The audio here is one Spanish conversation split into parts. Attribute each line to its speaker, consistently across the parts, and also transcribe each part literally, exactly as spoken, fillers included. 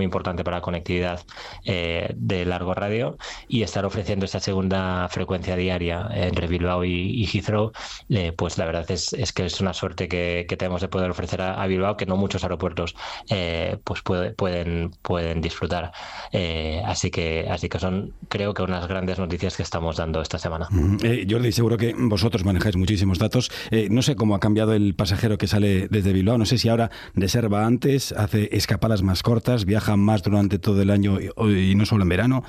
Speaker 1: muy importante para la conectividad eh, de largo radio, y estar ofreciendo esa segunda frecuencia diaria entre Bilbao y, y Heathrow, eh, pues la verdad es, es que es una suerte que, que tenemos de poder ofrecer a, a Bilbao, que no muchos aeropuertos eh, pues puede, pueden, pueden disfrutar. Eh, así que así que son, creo que, unas grandes noticias que estamos dando esta semana.
Speaker 2: Eh, Jordi, seguro que vosotros manejáis muchísimos datos. Eh, no sé cómo ha cambiado el pasajero que sale desde Bilbao. No sé si ahora reserva antes, hace escapadas más cortas, viaja más durante todo el año y, y no solo en verano.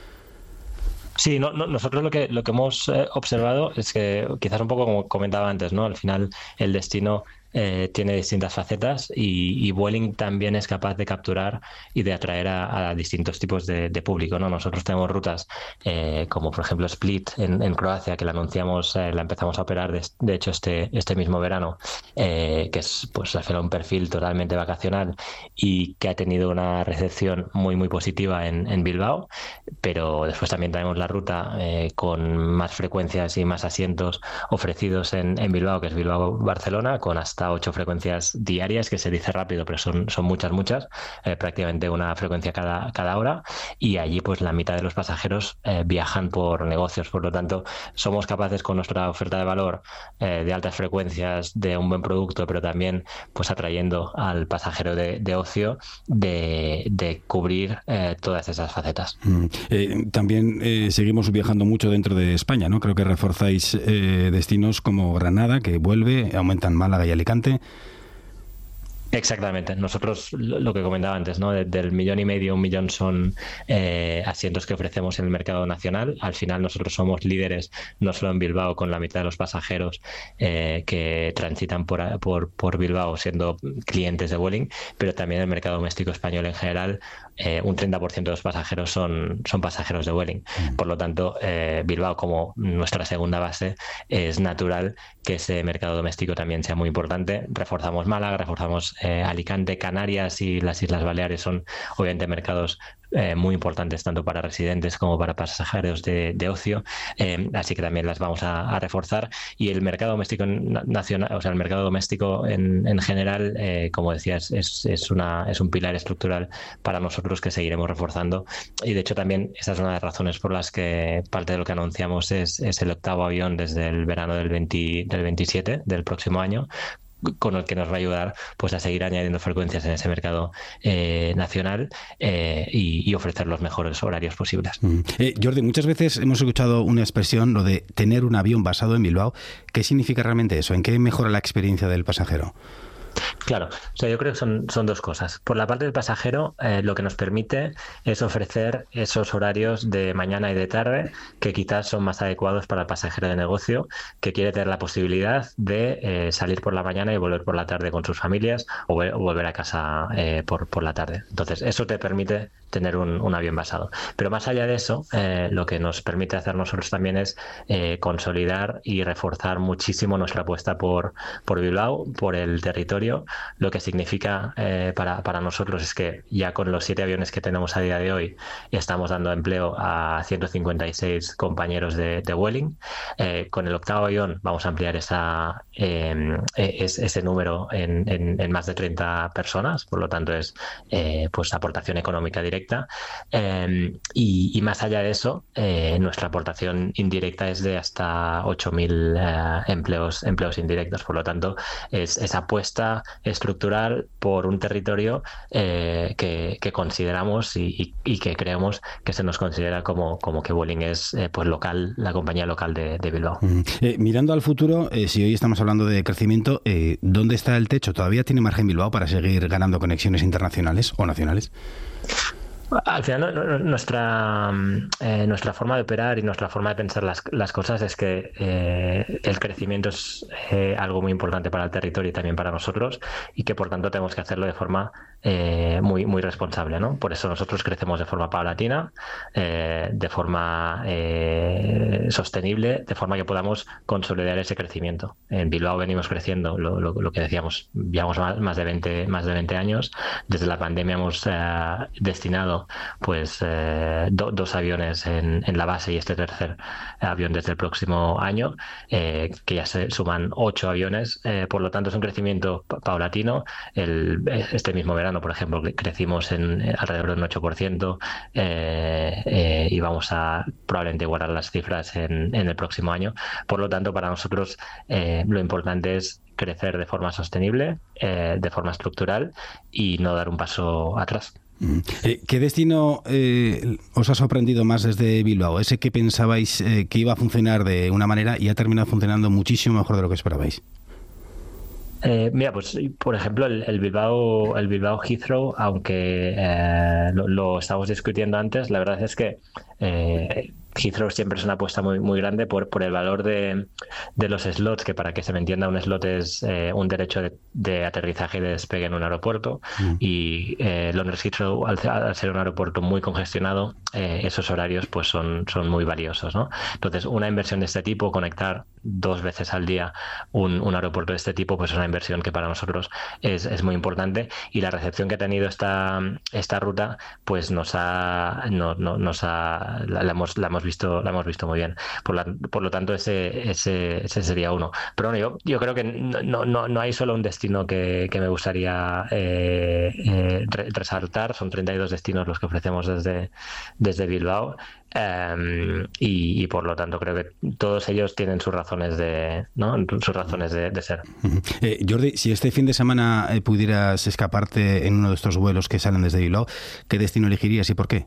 Speaker 1: Sí, no, no, nosotros lo que lo que hemos eh, observado es que, quizás un poco como comentaba antes, ¿no? Al final el destino eh, tiene distintas facetas, y, y Vueling también es capaz de capturar y de atraer a, a distintos tipos de, de público, ¿no? Nosotros tenemos rutas eh, como por ejemplo Split en, en Croacia, que la anunciamos, eh, la empezamos a operar de, de hecho este este mismo verano, eh, que es pues al final un perfil totalmente vacacional y que ha tenido una recepción muy muy positiva en, en Bilbao. Pero después también tenemos la ruta eh, con más frecuencias y más asientos ofrecidos en, en Bilbao, que es Bilbao-Barcelona, con hasta ocho frecuencias diarias, que se dice rápido, pero son, son muchas, muchas, eh, prácticamente una frecuencia cada, cada hora, y allí pues la mitad de los pasajeros eh, viajan por negocios. Por lo tanto, somos capaces con nuestra oferta de valor eh, de altas frecuencias, de un buen producto, pero también pues atrayendo al pasajero de, de ocio, de, de cubrir eh, todas esas facetas.
Speaker 2: Mm. Eh, también eh, seguimos viajando mucho dentro de España, ¿no? Creo que reforzáis eh, destinos como Granada, que vuelve, aumentan Málaga y Alicante.
Speaker 1: Exactamente. Nosotros, lo que comentaba antes, ¿no? De, del millón y medio, un millón son eh, asientos que ofrecemos en el mercado nacional. Al final nosotros somos líderes no solo en Bilbao, con la mitad de los pasajeros eh, que transitan por, por, por Bilbao siendo clientes de Vueling, pero también el mercado doméstico español en general. Eh, un treinta por ciento de los pasajeros son, son pasajeros de Vueling. Por lo tanto, eh, Bilbao, como nuestra segunda base, es natural que ese mercado doméstico también sea muy importante. Reforzamos Málaga, reforzamos eh, Alicante, Canarias y las Islas Baleares son obviamente mercados eh, muy importantes tanto para residentes como para pasajeros de, de ocio, eh, así que también las vamos a, a reforzar. Y el mercado doméstico nacional, o sea, el mercado doméstico en, en general, eh, como decías, es, es, una, es un pilar estructural para nosotros que seguiremos reforzando. Y de hecho también esa es una de las razones por las que parte de lo que anunciamos es, es el octavo avión desde el verano del, veinte, del veintisiete del próximo año, con el que nos va a ayudar pues a seguir añadiendo frecuencias en ese mercado eh, nacional eh, y, y ofrecer los mejores horarios posibles.
Speaker 2: Mm. Eh, Jordi, muchas veces hemos escuchado una expresión, lo de tener un avión basado en Bilbao. ¿Qué significa realmente eso? ¿En qué mejora la experiencia del pasajero?
Speaker 1: Claro, o sea, yo creo que son, son dos cosas. Por la parte del pasajero, eh, lo que nos permite es ofrecer esos horarios de mañana y de tarde que quizás son más adecuados para el pasajero de negocio, que quiere tener la posibilidad de eh, salir por la mañana y volver por la tarde con sus familias, o, o volver a casa eh, por, por la tarde. Entonces, eso te permite tener un, un avión basado. Pero más allá de eso, eh, lo que nos permite hacer nosotros también es eh, consolidar y reforzar muchísimo nuestra apuesta por, por Bilbao, por el territorio. Lo que significa eh, para, para nosotros es que ya con los siete aviones que tenemos a día de hoy estamos dando empleo a ciento cincuenta y seis compañeros de, de Vueling. Eh, con el octavo avión vamos a ampliar esa, eh, es, ese número en, en, en más de treinta personas, por lo tanto es eh, pues aportación económica directa. Eh, y, y más allá de eso, eh, nuestra aportación indirecta es de hasta ocho mil eh, empleos, empleos indirectos. Por lo tanto, es esa apuesta estructural por un territorio eh, que, que consideramos y, y, y que creemos que se nos considera como, como que Vueling es eh, pues local, la compañía local de, de Bilbao.
Speaker 2: Mm. Eh, mirando al futuro, eh, si hoy estamos hablando de crecimiento, eh, ¿dónde está el techo? ¿Todavía tiene margen Bilbao para seguir ganando conexiones internacionales o nacionales?
Speaker 1: Al final nuestra eh, nuestra forma de operar y nuestra forma de pensar las, las cosas es que eh, el crecimiento es eh, algo muy importante para el territorio y también para nosotros, y que por tanto tenemos que hacerlo de forma eh, muy muy responsable, ¿no? Por eso nosotros crecemos de forma paulatina, eh, de forma eh, sostenible, de forma que podamos consolidar ese crecimiento. En Bilbao venimos creciendo, lo, lo, lo que decíamos, llevamos más, más de veinte más de veinte años. Desde la pandemia hemos eh, destinado año pues eh, do, dos aviones en, en la base y este tercer avión desde el próximo año, eh, que ya se suman ocho aviones. Eh, por lo tanto, es un crecimiento paulatino. El, este mismo verano, por ejemplo, crecimos en alrededor de un ocho por ciento eh, eh, y vamos a probablemente igualar las cifras en, en el próximo año. Por lo tanto, para nosotros eh, lo importante es crecer de forma sostenible, eh, de forma estructural y no dar un paso atrás.
Speaker 2: Eh, ¿Qué destino eh, os ha sorprendido más desde Bilbao? Ese que pensabais eh, que iba a funcionar de una manera y ha terminado funcionando muchísimo mejor de lo que esperabais.
Speaker 1: Eh, mira, pues por ejemplo el, el Bilbao, el Bilbao Heathrow, aunque eh, lo, lo estábamos discutiendo antes, la verdad es que eh, Heathrow siempre es una apuesta muy, muy grande por, por el valor de, de los slots, que para que se me entienda, un slot es eh, un derecho de, de aterrizaje y de despegue en un aeropuerto. Mm. Y eh, Londres Heathrow, al, al ser un aeropuerto muy congestionado, eh, esos horarios pues son, son muy valiosos, ¿no? Entonces, una inversión de este tipo, conectar dos veces al día un, un aeropuerto de este tipo, pues es una inversión que para nosotros es, es muy importante, y la recepción que ha tenido esta, esta ruta pues nos ha, no, no, nos ha la, la, hemos, la hemos visto la hemos visto muy bien. Por, la, por lo tanto, ese, ese, ese sería uno. Pero bueno, yo, yo creo que no, no, no hay solo un destino que, que me gustaría eh, eh, resaltar. Son treinta y dos destinos los que ofrecemos desde, desde Bilbao. Um, y, y por lo tanto creo que todos ellos tienen sus razones de, ¿no? sus razones de, de ser.
Speaker 2: eh, Jordi, si este fin de semana eh, pudieras escaparte en uno de estos vuelos que salen desde Bilbao, ¿qué destino elegirías y por qué?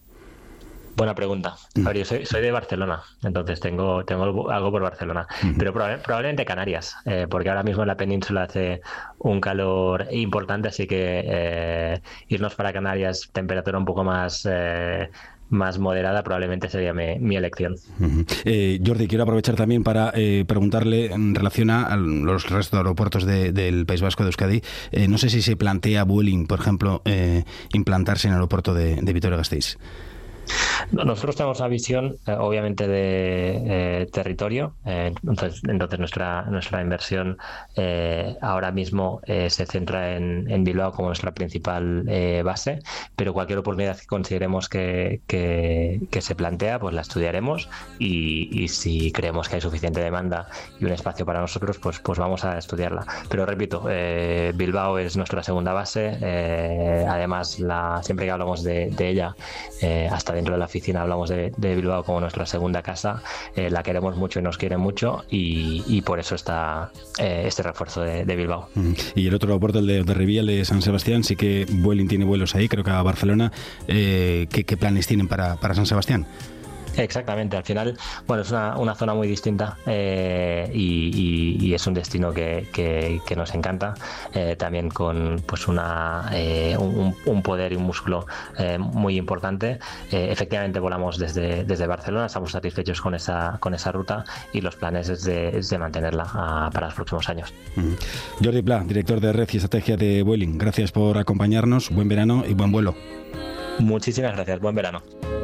Speaker 1: Buena pregunta. A ver, yo soy, soy de Barcelona, entonces tengo, tengo algo por Barcelona, uh-huh. pero probable, probablemente Canarias, eh, porque ahora mismo en la península hace un calor importante, así que eh, irnos para Canarias, temperatura un poco más... Eh, más moderada, probablemente sería mi, mi elección.
Speaker 2: Uh-huh. Eh, Jordi, quiero aprovechar también para eh, preguntarle en relación a los restos de aeropuertos de, del País Vasco, de Euskadi. Eh, no sé si se plantea Vueling, por ejemplo, eh, implantarse en el aeropuerto de, de Vitoria-Gasteiz.
Speaker 1: Nosotros tenemos una visión, eh, obviamente, de eh, territorio. Eh, entonces, entonces nuestra nuestra inversión eh, ahora mismo eh, se centra en, en Bilbao como nuestra principal eh, base, pero cualquier oportunidad que consideremos que, que, que se plantea, pues la estudiaremos, y, y si creemos que hay suficiente demanda y un espacio para nosotros, pues, pues vamos a estudiarla. Pero repito, eh, Bilbao es nuestra segunda base. Eh, además, la, siempre que hablamos de, de ella, eh, hasta dentro de la oficina hablamos de, de Bilbao como nuestra segunda casa. Eh, la queremos mucho y nos quieren mucho, y, y por eso está eh, este refuerzo de, de Bilbao.
Speaker 2: Y el otro aeropuerto, el de, de Rivial, de San Sebastián, sí que Vueling tiene vuelos ahí, creo que a Barcelona. Eh, ¿qué, ¿Qué planes tienen para, para San Sebastián?
Speaker 1: Exactamente, al final, bueno, es una, una zona muy distinta eh, y, y, y es un destino que, que, que nos encanta, eh, también con pues una eh, un, un poder y un músculo eh, muy importante. Eh, efectivamente volamos desde, desde Barcelona, estamos satisfechos con esa con esa ruta, y los planes es de, es de mantenerla a, para los próximos años.
Speaker 2: Mm. Jordi Pla, director de Red y Estrategia de Vueling, gracias por acompañarnos, buen verano y buen vuelo.
Speaker 1: Muchísimas gracias, buen verano.